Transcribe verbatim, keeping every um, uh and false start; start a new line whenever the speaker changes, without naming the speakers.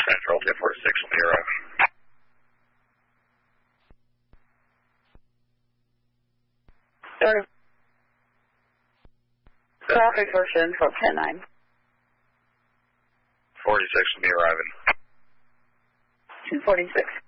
Central, two forty-six will be arriving.
Sorry. Traffic version from ten nine.
forty-six will be arriving.
two forty-six.